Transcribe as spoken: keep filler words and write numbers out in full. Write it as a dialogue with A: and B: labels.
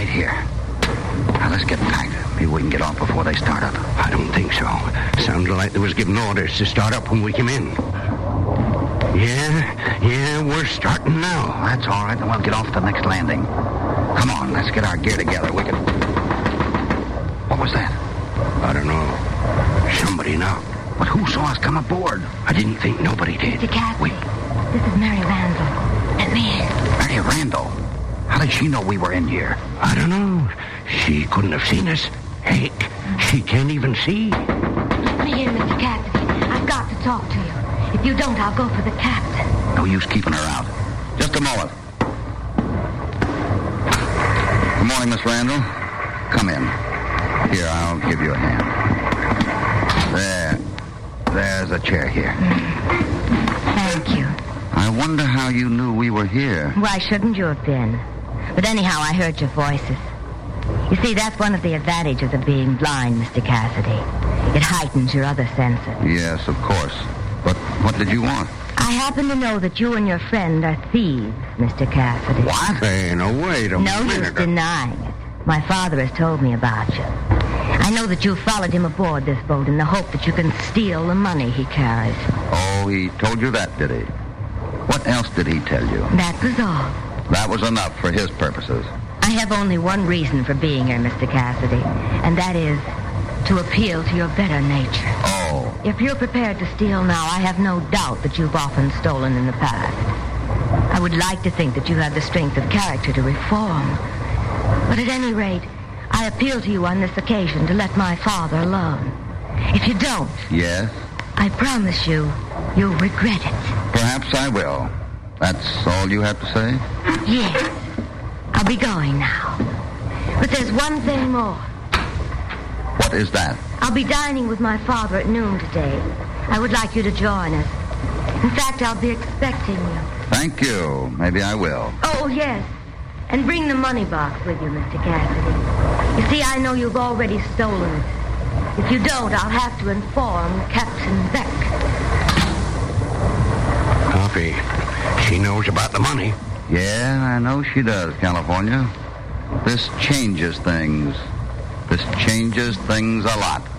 A: here. Now, let's get packed. Maybe we can get off before they start up.
B: I don't think so. Sounded like they was giving orders to start up when we came in. Yeah, yeah, we're starting now.
A: That's all right. Then we'll get off at the next landing. Come on, let's get our gear together. We can... What was that?
B: I don't know. Somebody now.
A: But who saw us come aboard?
B: I didn't think nobody did.
C: Mister Cassidy,
A: Wait.
C: this is Mary Randall. Let me in.
A: Mary Randall? How did she know we were in here?
B: I don't know. She couldn't have seen us. Heck, she can't even see.
C: Let me in, Mister Cassidy. I've got to talk to you. If you don't, I'll go for the captain.
A: No use keeping her out. Just a moment. Good morning, Miss Randall. Come in. Here, I'll give you a hand. There. There's a chair here.
C: Thank you.
A: I wonder how you knew we were here.
C: Why shouldn't you have been? But anyhow, I heard your voices. You see, that's one of the advantages of being blind, Mister Cassidy. It heightens your other senses.
A: Yes, of course. But what did you want?
C: I happen to know that you and your friend are thieves, Mister Cassidy.
A: What?
B: Hey, no, wait a
C: No
B: minute.
C: use denying it. My father has told me about you. I know that you followed him aboard this boat in the hope that you can steal the money he carries.
A: Oh, he told you that, did he? What else did he tell you?
C: That was all.
A: That was enough for his purposes.
C: I have only one reason for being here, Mister Cassidy, and that is to appeal to your better nature.
A: Oh.
C: If you're prepared to steal now, I have no doubt that you've often stolen in the past. I would like to think that you have the strength of character to reform. But at any rate, I appeal to you on this occasion to let my father alone. If you don't...
A: Yes?
C: I promise you, you'll regret it.
A: Perhaps I will. That's all you have to say?
C: Yes. I'll be going now. But there's one thing more.
A: What is that?
C: I'll be dining with my father at noon today. I would like you to join us. In fact, I'll be expecting you.
A: Thank you. Maybe I will.
C: Oh, yes. And bring the money box with you, Mister Cassidy. You see, I know you've already stolen it. If you don't, I'll have to inform Captain Beck.
B: Coffee. She knows about the money.
A: Yeah, I know she does, California. This changes things. This changes things a lot.